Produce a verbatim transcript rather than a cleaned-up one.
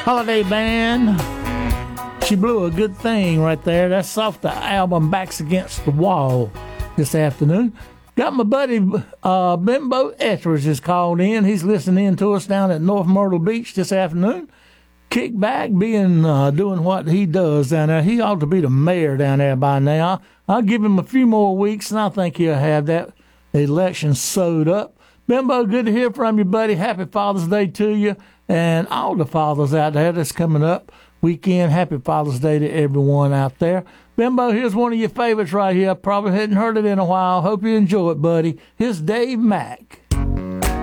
Holiday Band. She blew a good thing right there. That's off the album Backs Against the Wall this afternoon. Got my buddy uh, Bimbo Etheridge is called in. He's listening in to us down at North Myrtle Beach this afternoon. Kick back, being uh, doing what he does down there. He ought to be the mayor down there by now. I'll give him a few more weeks, and I think he'll have that election sewed up. Bimbo, good to hear from you, buddy. Happy Father's Day to you and all the fathers out there that's coming up weekend. Happy Father's Day to everyone out there. Bimbo, here's one of your favorites right here. Probably hadn't heard it in a while. Hope you enjoy it, buddy. Here's Dave Mack.